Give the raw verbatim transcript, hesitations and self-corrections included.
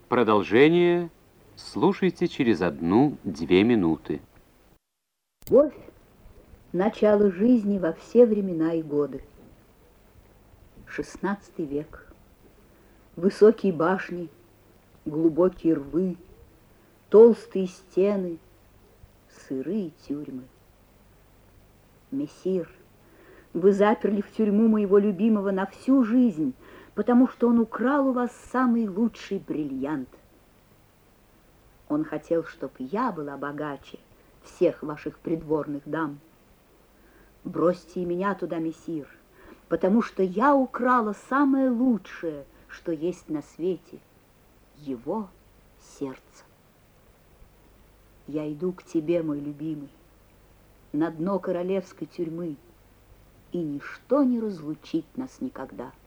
Продолжение слушайте через одну-две минуты. Любовь — начало жизни во все времена и годы. Шестнадцатый век. Высокие башни, глубокие рвы, толстые стены, сырые тюрьмы. Мессир, вы заперли в тюрьму моего любимого на всю жизнь, потому что он украл у вас самый лучший бриллиант. Он хотел, чтоб я была богаче всех ваших придворных дам. Бросьте и меня туда, мессир, потому что я украла самое лучшее, что есть на свете, его сердце. Я иду к тебе, мой любимый, на дно королевской тюрьмы, и ничто не разлучит нас никогда.